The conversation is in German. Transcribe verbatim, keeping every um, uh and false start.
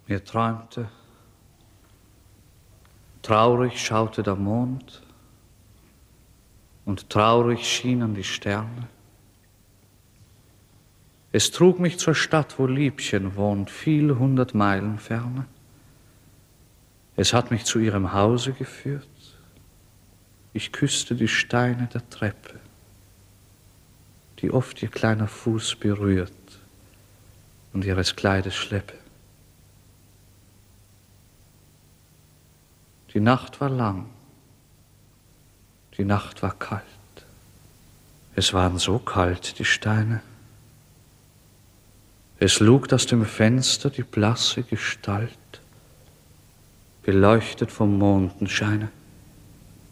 Mir träumte, traurig schaute der Mond und traurig schienen die Sterne. Es trug mich zur Stadt, wo Liebchen wohnt, viel hundert Meilen ferne. Es hat mich zu ihrem Hause geführt. Ich küsste die Steine der Treppe, die oft ihr kleiner Fuß berührt und ihres Kleides Schleppe. Die Nacht war lang, die Nacht war kalt. Es waren so kalt, die Steine. Es lugt aus dem Fenster die blasse Gestalt, beleuchtet vom Mondenscheine.